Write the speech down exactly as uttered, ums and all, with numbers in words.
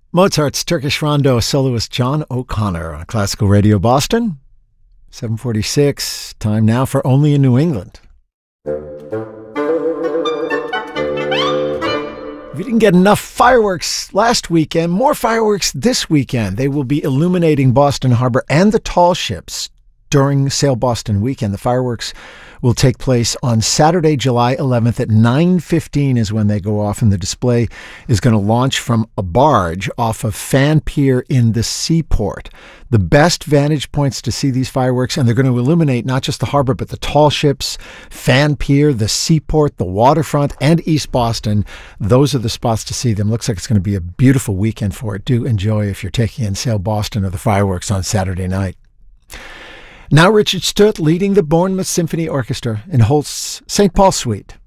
Mozart's Turkish Rondo, soloist John O'Connor on Classical Radio Boston. seven forty-six, time now for Only in New England. If you didn't get enough fireworks last weekend, more fireworks this weekend. They will be illuminating Boston Harbor and the tall ships during Sail Boston weekend. The fireworks will take place on Saturday, July eleventh at nine fifteen is when they go off, and the display is going to launch from a barge off of Fan Pier in the Seaport. The best vantage points to see these fireworks, and they're going to illuminate not just the harbor, but the tall ships, Fan Pier, the Seaport, the waterfront, and East Boston. Those are the spots to see them. Looks like it's going to be a beautiful weekend for it. Do enjoy if you're taking in Sail Boston or the fireworks on Saturday night. Now Richard Stutt leading the Bournemouth Symphony Orchestra in Holst's Saint Paul Suite.